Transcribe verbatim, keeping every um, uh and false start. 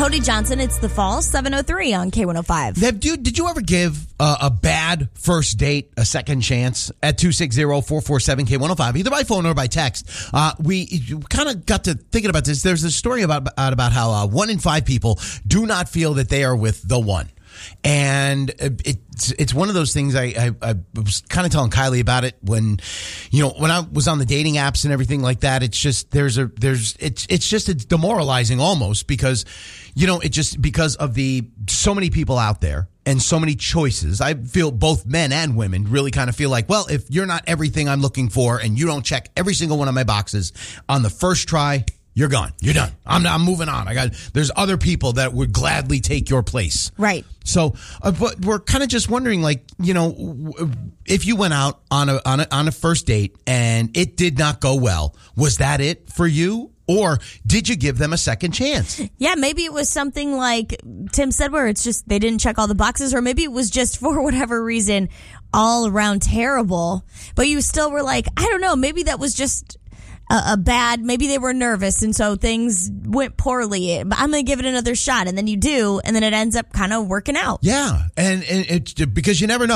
Cody Johnson. It's the fall, seven oh three on K one oh five. Have you, did you ever give uh, a bad first date a second chance at two six zero, four four seven, K one oh five, either by phone or by text? Uh, we kind of got to thinking about this. There's a story about, about how uh, one in five people do not feel that they are with the one. And it's it's one of those things. I, I, I was kind of telling Kylie about it when, you know, when I was on the dating apps and everything like that. It's just there's a there's it's it's just it's demoralizing almost because, you know, it just because of the so many people out there and so many choices. I feel both men and women really kind of feel like, well, if you're not everything I'm looking for and you don't check every single one of my boxes on the first try, you're gone. You're done. I'm I'm moving on. I got. There's other people that would gladly take your place. Right. So, uh, but we're kind of just wondering, like, you know, if you went out on a on a on a first date and it did not go well, was that it for you? Or did you give them a second chance? Yeah, maybe it was something like Tim said where it's just they didn't check all the boxes, or maybe it was just for whatever reason all around terrible. But you still were like, I don't know, maybe that was just a, a bad, maybe they were nervous and so things went poorly. I'm going to give it another shot. And then you do, and then it ends up kind of working out. Yeah, and, and it's because you never know.